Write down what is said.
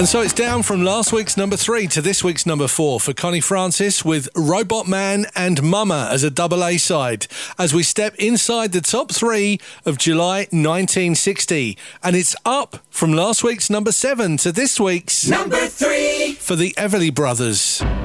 And so it's down from last week's number 3 to this week's number 4 for Connie Francis with Robot Man and Mama as a double A side as we step inside the top 3 of July 1960. And it's up from last week's number 7 to this week's number 3 for the Everly Brothers.